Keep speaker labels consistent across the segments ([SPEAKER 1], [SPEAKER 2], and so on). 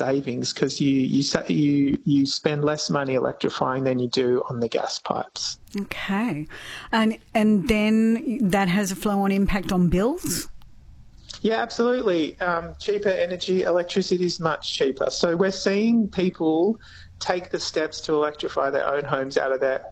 [SPEAKER 1] savings because you spend less money electrifying than you do on the gas pipes.
[SPEAKER 2] Okay. And then that has a flow-on impact on bills?
[SPEAKER 1] Yeah, absolutely. Cheaper energy, electricity is much cheaper. So we're seeing people take the steps to electrify their own homes out of their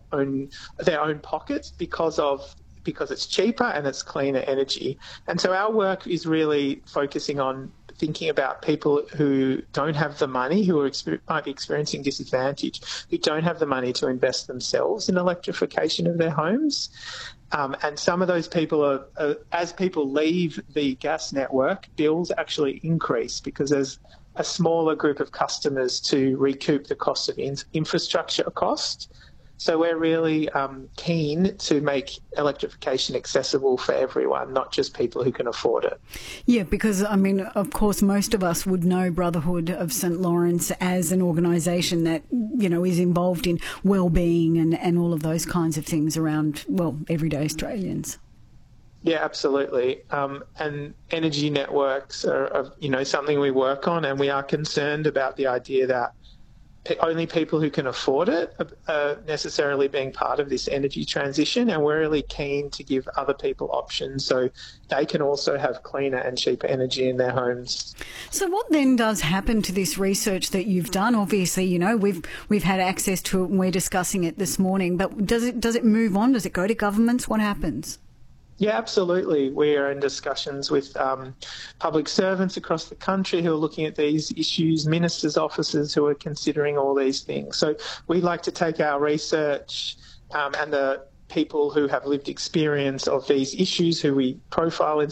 [SPEAKER 1] own pockets because it's cheaper and it's cleaner energy. And so our work is really focusing on thinking about people who don't have the money, who might be experiencing disadvantage, who don't have the money to invest themselves in electrification of their homes. And some of those people are, as people leave the gas network, bills actually increase because there's a smaller group of customers to recoup the cost of infrastructure cost. So we're really keen to make electrification accessible for everyone, not just people who can afford it.
[SPEAKER 2] Yeah, because, I mean, of course, most of us would know Brotherhood of St Lawrence as an organisation that, you know, is involved in well-being and all of those kinds of things around, well, everyday Australians.
[SPEAKER 1] Yeah, absolutely. And energy networks are, something we work on, and we are concerned about the idea that only people who can afford it are necessarily being part of this energy transition, and we're really keen to give other people options so they can also have cleaner and cheaper energy in their homes.
[SPEAKER 2] So what then does happen to this research that you've done? Obviously, you know, we've had access to it and we're discussing it this morning, but does it move on? Does it go to governments? What happens?
[SPEAKER 1] Yeah, absolutely. We are in discussions with public servants across the country who are looking at these issues, ministers' offices who are considering all these things. So we like to take our research and the people who have lived experience of these issues, who we profile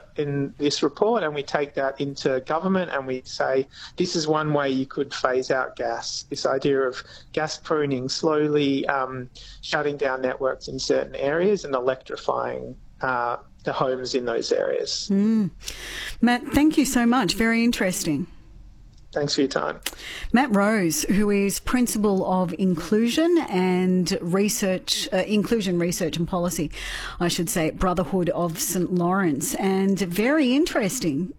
[SPEAKER 1] in this report, and we take that into government and we say, this is one way you could phase out gas. This idea of gas pruning, slowly shutting down networks in certain areas and electrifying the homes in those areas.
[SPEAKER 2] Matt, thank you so much. Very interesting.
[SPEAKER 1] Thanks for your time.
[SPEAKER 2] Matt Rose, who is Principal of Inclusion Research and Policy, I should say, at Brotherhood of St Lawrence. And a very interesting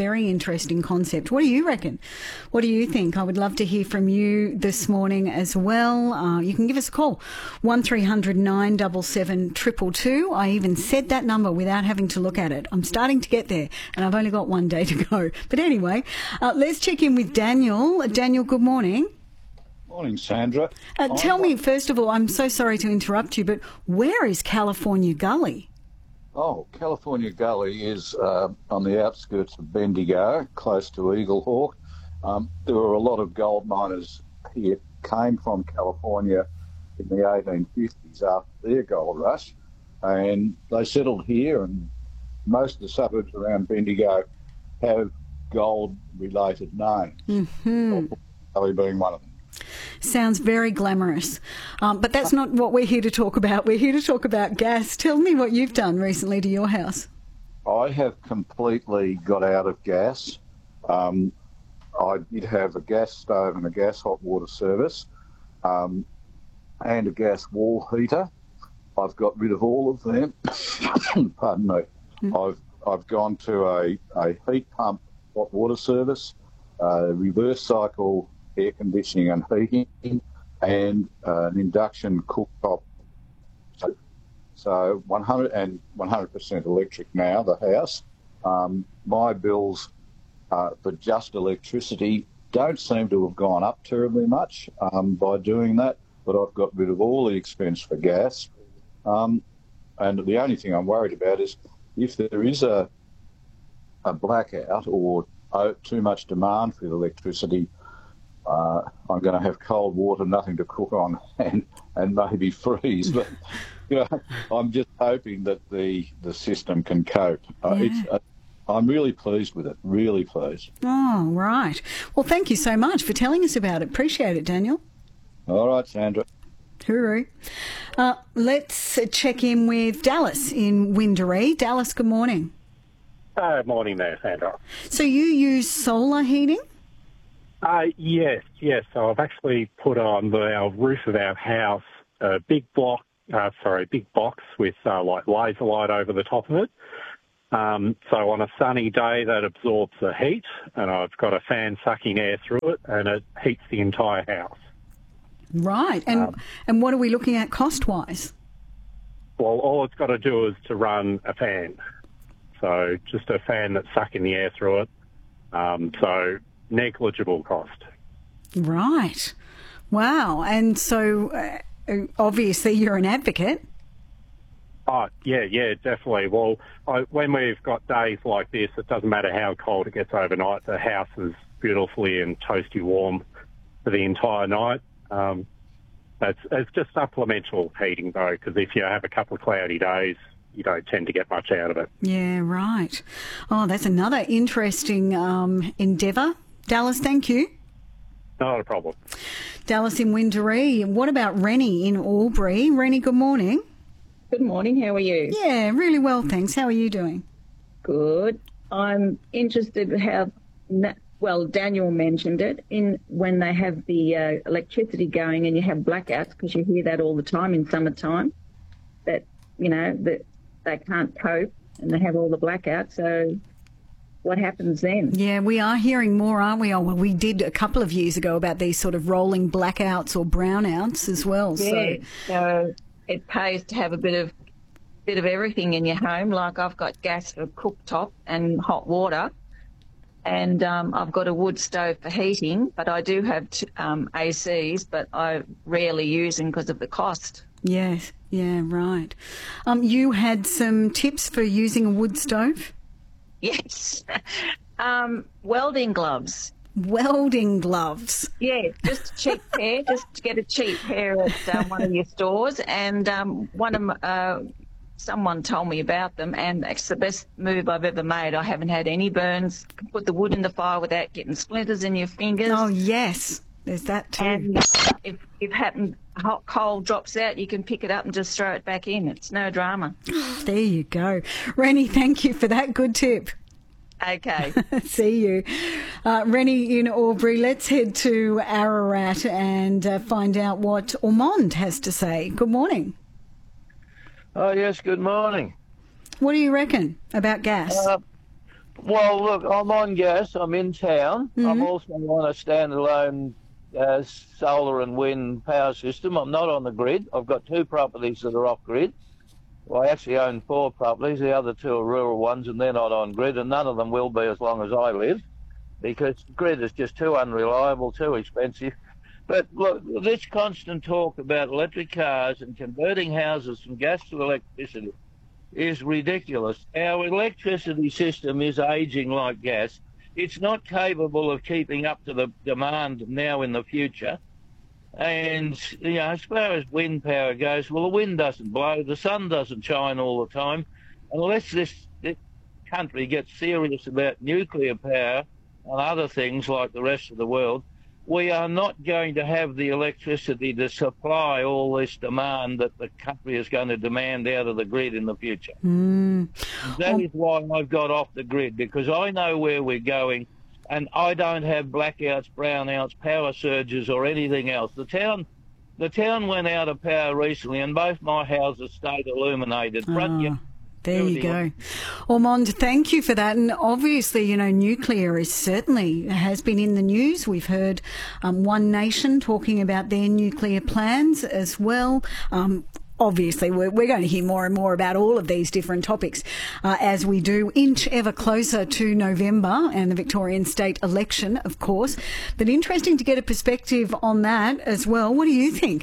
[SPEAKER 2] concept. What do you reckon? What do you think? I would love to hear from you this morning as well. You can give us a call, 1300 977 222. I even said that number without having to look at it. I'm starting to get there, and I've only got one day to go. But anyway, let's check in with Daniel. Daniel, good morning.
[SPEAKER 3] Morning, Sandra.
[SPEAKER 2] Tell me, first of all, I'm so sorry to interrupt you, but where is California Gully?
[SPEAKER 3] Oh, California Gully is on the outskirts of Bendigo, close to Eaglehawk. There were a lot of gold miners here, came from California in the 1850s after their gold rush, and they settled here, and most of the suburbs around Bendigo have gold-related names, Gully being one of them.
[SPEAKER 2] Sounds very glamorous, but that's not what we're here to talk about. We're here to talk about gas. Tell me what you've done recently to your house.
[SPEAKER 3] I have completely got out of gas. I did have a gas stove and a gas hot water service and a gas wall heater. I've got rid of all of them. Pardon me. I've gone to a heat pump hot water service, reverse cycle air conditioning and heating, and an induction cooktop. So 100% electric now, the house. My bills for just electricity don't seem to have gone up terribly much by doing that, but I've got rid of all the expense for gas. And the only thing I'm worried about is if there is a blackout or too much demand for electricity, I'm going to have cold water, nothing to cook on, and maybe freeze. But I'm just hoping that the system can cope. I'm really pleased with it. Really pleased.
[SPEAKER 2] Oh, right. Well, thank you so much for telling us about it. Appreciate it, Daniel.
[SPEAKER 3] All right, Sandra.
[SPEAKER 2] Hooroo. Let's check in with Dallas in Windaree. Dallas, good morning.
[SPEAKER 4] Morning there, Sandra.
[SPEAKER 2] So you use solar heating?
[SPEAKER 4] Yes. So I've actually put on our roof of our house a big box with like laser light over the top of it. So on a sunny day, that absorbs the heat, and I've got a fan sucking air through it, and it heats the entire house.
[SPEAKER 2] Right. And what are we looking at cost-wise?
[SPEAKER 4] Well, all it's got to do is to run a fan. So just a fan that's sucking the air through it. So negligible cost.
[SPEAKER 2] Right. Wow. And so obviously you're an advocate.
[SPEAKER 4] Oh, yeah, definitely. Well, when we've got days like this, it doesn't matter how cold it gets overnight. The house is beautifully and toasty warm for the entire night. It's just supplemental heating, though, because if you have a couple of cloudy days, you don't tend to get much out of it.
[SPEAKER 2] Yeah, right. Oh, that's another interesting endeavour. Dallas, thank you.
[SPEAKER 4] Not a problem.
[SPEAKER 2] Dallas in Windaree. What about Rennie in Albury? Rennie, good morning.
[SPEAKER 5] Good morning. How are you?
[SPEAKER 2] Yeah, really well, thanks. How are you doing?
[SPEAKER 5] Good. I'm interested in how, Daniel mentioned it, in when they have the electricity going and you have blackouts, because you hear that all the time in summertime, that they can't cope and they have all the blackouts. So what happens then?
[SPEAKER 2] Yeah, we are hearing more, aren't we? Oh, well, we did a couple of years ago about these sort of rolling blackouts or brownouts as well.
[SPEAKER 5] Yeah, so it pays to have a bit of everything in your home. Like I've got gas for cooktop and hot water, and I've got a wood stove for heating, but I do have ACs, but I rarely use them because of the cost.
[SPEAKER 2] Yes, yeah, right. You had some tips for using a wood stove?
[SPEAKER 5] Yes. Welding gloves.
[SPEAKER 2] Welding gloves.
[SPEAKER 5] Yeah, just a cheap pair. Just get a cheap pair at one of your stores, and someone told me about them, and it's the best move I've ever made. I haven't had any burns. You can put the wood in the fire without getting splinters in your fingers.
[SPEAKER 2] Oh yes, there's that too.
[SPEAKER 5] And if hot coal drops out, you can pick it up and just throw it back in. It's no drama.
[SPEAKER 2] There you go, Rennie. Thank you for that good tip.
[SPEAKER 5] Okay.
[SPEAKER 2] See you. Rennie in Albury, let's head to Ararat and find out what Ormond has to say. Good morning.
[SPEAKER 6] Oh, yes, good morning.
[SPEAKER 2] What do you reckon about gas?
[SPEAKER 6] Well, look, I'm on gas. I'm in town.
[SPEAKER 2] Mm-hmm.
[SPEAKER 6] I'm also on a standalone solar and wind power system. I'm not on the grid. I've got 2 properties that are off grid. Well, I actually own 4 properties. The other 2 are rural ones, and they're not on grid, and none of them will be as long as I live, because grid is just too unreliable, too expensive. But look, this constant talk about electric cars and converting houses from gas to electricity is ridiculous. Our electricity system is aging like gas. It's not capable of keeping up to the demand now in the future. And, as far as wind power goes, well, the wind doesn't blow, the sun doesn't shine all the time. Unless this country gets serious about nuclear power and other things like the rest of the world, we are not going to have the electricity to supply all this demand that the country is going to demand out of the grid in the future. That is why I've got off the grid, because I know where we're going. And I don't have blackouts, brownouts, power surges or anything else. The town went out of power recently, and both my houses stayed illuminated.
[SPEAKER 2] There you go. Ormond, thank you for that. And obviously, nuclear has been in the news. We've heard One Nation talking about their nuclear plans as well. Obviously, we're going to hear more and more about all of these different topics as we do inch ever closer to November and the Victorian state election, of course. But interesting to get a perspective on that as well. What do you think?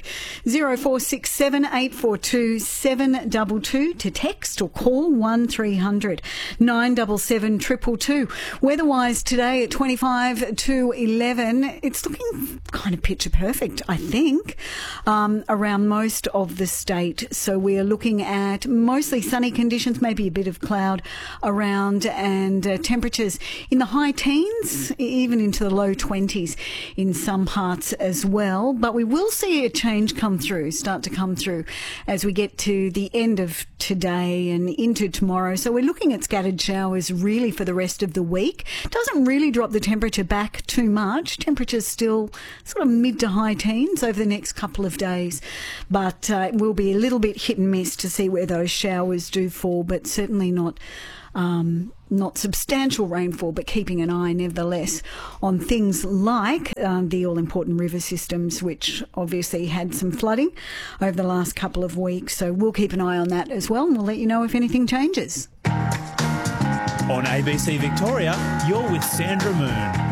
[SPEAKER 2] 0467 842 722 to text or call 1300 977 222. Weather-wise today at 25 to 11, it's looking kind of picture perfect, I think, around most of the state. So we are looking at mostly sunny conditions, maybe a bit of cloud around, and temperatures in the high teens, even into the low 20s in some parts as well. But we will see a change start to come through as we get to the end of today and into tomorrow. So we're looking at scattered showers really for the rest of the week. Doesn't really drop the temperature back too much. Temperatures still sort of mid to high teens over the next couple of days, but it will be a little bit hit and miss to see where those showers do fall, but certainly not not substantial rainfall, but keeping an eye nevertheless on things like the all-important river systems, which obviously had some flooding over the last couple of weeks. So we'll keep an eye on that as well, and we'll let you know if anything changes.
[SPEAKER 7] On ABC Victoria, you're with Sandra Moon.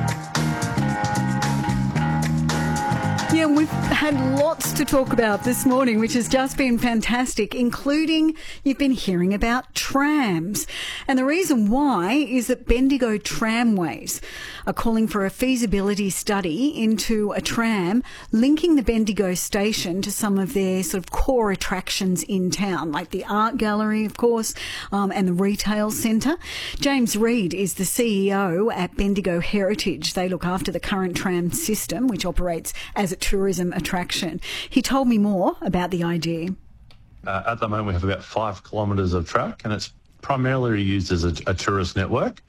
[SPEAKER 2] Yeah, we've had lots to talk about this morning, which has just been fantastic, including you've been hearing about trams. And the reason why is that Bendigo Tramways are calling for a feasibility study into a tram linking the Bendigo station to some of their sort of core attractions in town, like the art gallery, of course, and the retail centre. James Reid is the CEO at Bendigo Heritage. They look after the current tram system, which operates as a tourism attraction. He told me more about the idea.
[SPEAKER 8] At the moment, we have about 5 kilometres of track, and it's primarily used as a tourist network.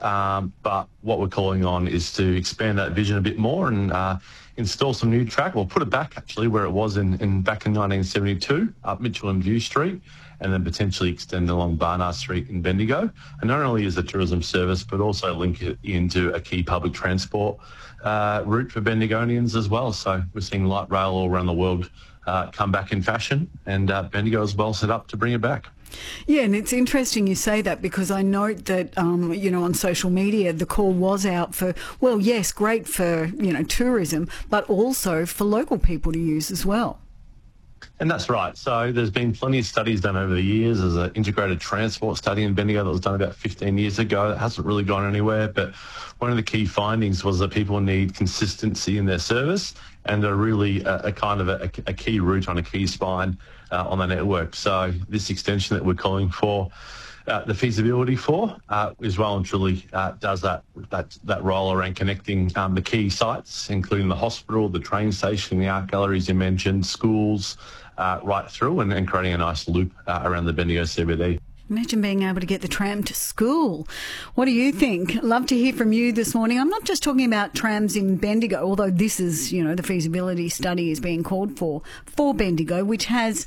[SPEAKER 8] But what we're calling on is to expand that vision a bit more and install some new track. We'll put it back, actually, where it was back in 1972, up Mitchell and View Street, and then potentially extend along Barnard Street in Bendigo. And not only as a tourism service, but also link it into a key public transport route for Bendigonians as well. So we're seeing light rail all around the world come back in fashion, and Bendigo is well set up to bring it back.
[SPEAKER 2] Yeah, and it's interesting you say that, because I note that, on social media, the call was out for, well, yes, great for, tourism, but also for local people to use as well.
[SPEAKER 8] And that's right. So there's been plenty of studies done over the years. There's an integrated transport study in Bendigo that was done about 15 years ago. It hasn't really gone anywhere, but one of the key findings was that people need consistency in their service and are really a kind of a key route on a key spine on the network. So this extension that we're calling for the feasibility for is well and truly does that role around connecting the key sites, including the hospital, the train station, the art galleries you mentioned, schools, right through, and creating a nice loop around the Bendigo CBD.
[SPEAKER 2] Imagine being able to get the tram to school. What do you think? Love to hear from you this morning. I'm not just talking about trams in Bendigo, although this is, the feasibility study is being called for Bendigo, which has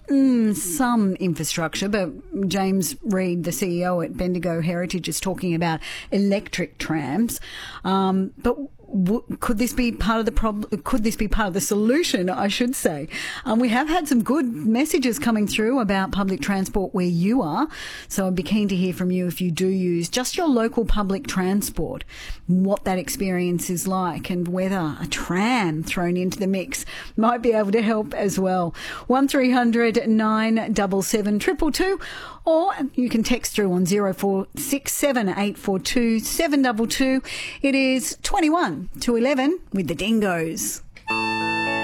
[SPEAKER 2] some infrastructure, but James Reid, the CEO at Bendigo Heritage, is talking about electric trams. But could this be part of the problem? Could this be part of the solution, I should say? We have had some good messages coming through about public transport where you are, so I'd be keen to hear from you if you do use just your local public transport, what that experience is like, and whether a tram thrown into the mix might be able to help as well. 1300 977 222, or you can text through on 0467 842 722. It is 21 to 11 with the Dingoes.